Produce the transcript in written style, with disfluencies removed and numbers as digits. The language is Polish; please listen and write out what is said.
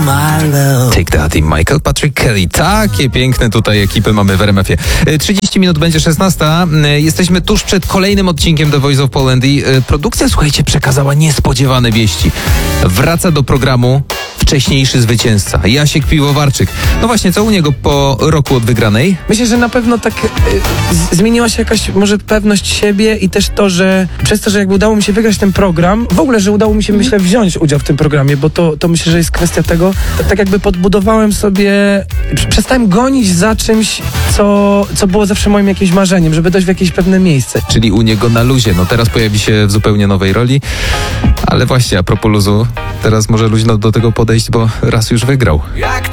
my love. Take That i Michael Patrick Kelly. Takie piękne tutaj ekipy mamy w RMF-ie. 30 minut będzie 16. Jesteśmy tuż przed kolejnym odcinkiem The Voice of Poland i produkcja, słuchajcie, przekazała niespodziewane wieści. Wraca do programu wcześniejszy zwycięzca, Jasiek Piwowarczyk. No właśnie, co u niego po roku od wygranej? Myślę, że na pewno tak zmieniła się jakaś może pewność siebie i też to, że przez to, że jakby udało mi się wygrać ten program, w ogóle, że udało mi się, myślę, wziąć udział w tym programie, bo to myślę, że jest kwestia tego, tak jakby podbudowałem sobie, przestałem gonić za czymś, co było zawsze moim jakimś marzeniem, żeby dojść w jakieś pewne miejsce. Czyli u niego na luzie. No teraz pojawi się w zupełnie nowej roli, ale właśnie a propos luzu, teraz może luźno do tego podejść, bo raz już wygrał. Jak